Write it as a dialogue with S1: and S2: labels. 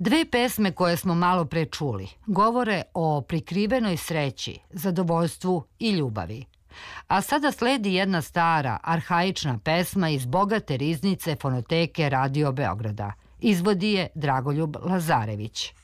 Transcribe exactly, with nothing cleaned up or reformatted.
S1: Dve pesme koje smo malo pre čuli govore o prikrivenoj sreći, zadovoljstvu i ljubavi. A sada sledi jedna stara, arhaična pesma iz bogate riznice fonoteke Radio Beograda. Izvodi je Dragoljub Lazarević.